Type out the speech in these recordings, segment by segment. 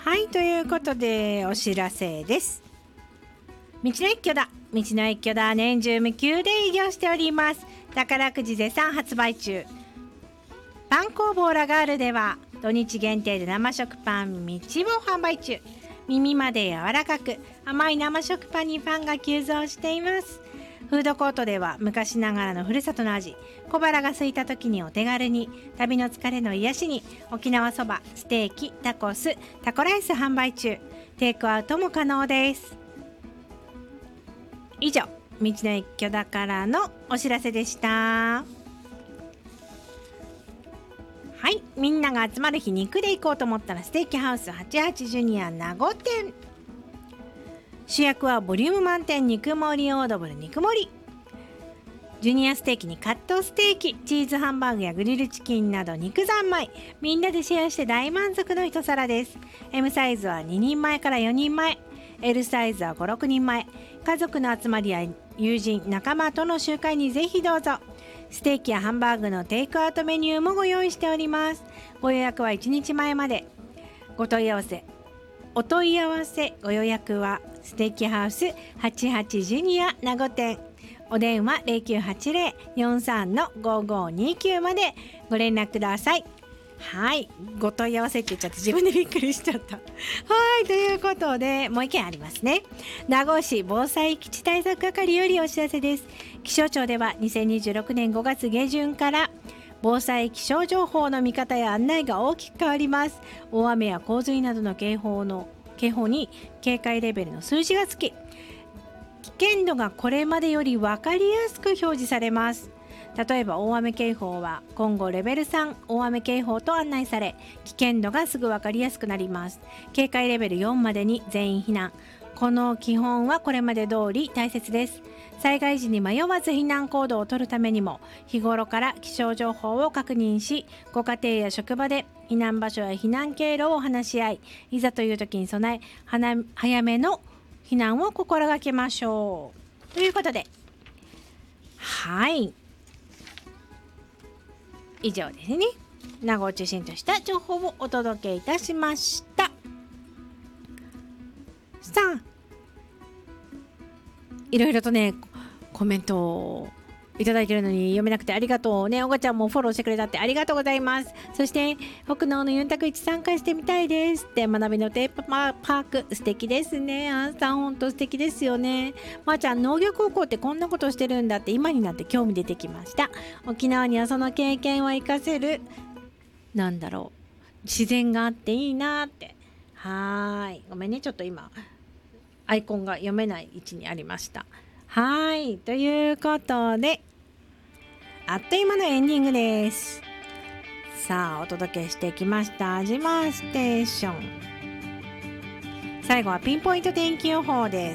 はい、ということでお知らせです。道の一挙だ年中無休で営業しております。宝くじ絶賛発売中。パン工房ラガールでは土日限定で生食パン道を販売中。耳まで柔らかく甘い生食パンにファンが急増しています。フードコートでは昔ながらのふるさとの味、小腹が空いた時にお手軽に、旅の疲れの癒しに沖縄そば、ステーキ、タコス、タコライス販売中。テイクアウトも可能です。以上、道の一挙だからのお知らせでした。はい、みんなが集まる日、肉で行こうと思ったらステーキハウス88ジュニア名護店。主役はボリューム満点肉盛りオードブル肉盛り。ジュニアステーキにカットステーキ、チーズハンバーグやグリルチキンなど肉三昧、みんなでシェアして大満足の一皿です。 M サイズは2人前から4人前、 L サイズは5、6人前。家族の集まりや友人仲間との集会にぜひどうぞ。ステーキやハンバーグのテイクアウトメニューもご用意しております。ご予約は1日前まで。お問い合わせご予約はステーキハウス88ジュニア名護店。お電話 0980-43-5529 までご連絡ください。はい、ご問い合わせって言っちゃって自分でびっくりしちゃった。はい、ということでもう一件ありますね。名護市防災基地対策係よりお知らせです。気象庁では2026年5月下旬から防災気象情報の見方や案内が大きく変わります。大雨や洪水などの警報に警戒レベルの数字がつき、危険度がこれまでより分かりやすく表示されます。例えば大雨警報は今後レベル3大雨警報と案内され、危険度がすぐ分かりやすくなります。警戒レベル4までに全員避難。この基本はこれまで通り大切です。災害時に迷わず避難行動を取るためにも、日頃から気象情報を確認し、ご家庭や職場で避難場所や避難経路を話し合い、いざという時に備え早めの避難を心がけましょう。ということで、はい、以上ですね。名護を中心とした情報をお届けいたしました。さあ、いろいろとねコメントをいただいているのに読めなくてありがとうね。おがちゃんもフォローしてくれたってありがとうございます。そして北農のユンタク1参加してみたいですって、学びのテーマパーク素敵ですね。あんさんほんと素敵ですよね。まーちゃん、農業高校ってこんなことしてるんだって今になって興味出てきました。沖縄にはその経験を生かせる自然があっていいなって。はい、ごめんね、ちょっと今アイコンが読めない位置にありました。はい、ということであっという間のエンディングです。さあ、お届けしてきましたジマステーション。最後はピンポイント天気予報です。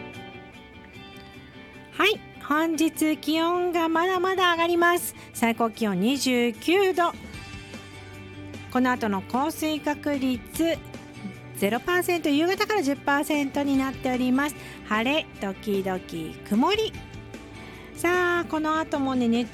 はい、本日気温がまだまだ上がります。最高気温29度。この後の降水確率0%、夕方から 10% になっております。晴れ時々曇り。さあ、この後もね、